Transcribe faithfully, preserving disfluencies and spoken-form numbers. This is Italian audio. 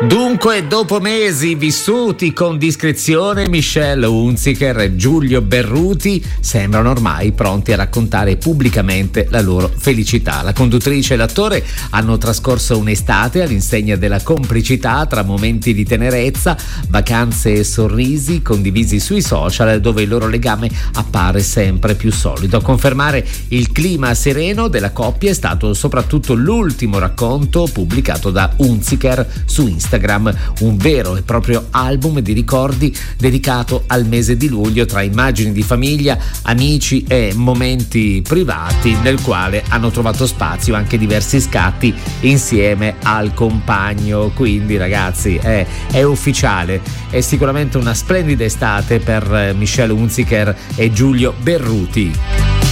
Dunque, dopo mesi vissuti con discrezione, Michelle Hunziker e Giulio Berruti sembrano ormai pronti a raccontare pubblicamente la loro felicità. La conduttrice e l'attore hanno trascorso un'estate all'insegna della complicità tra momenti di tenerezza, vacanze e sorrisi condivisi sui social, dove il loro legame appare sempre più solido. A confermare il clima sereno della coppia è stato soprattutto l'ultimo racconto pubblicato da Hunziker su Instagram. Un vero e proprio album di ricordi dedicato al mese di luglio, tra immagini di famiglia, amici e momenti privati, nel quale hanno trovato spazio anche diversi scatti insieme al compagno. Quindi ragazzi, è, è ufficiale, è sicuramente una splendida estate per Michelle Hunziker e Giulio Berruti.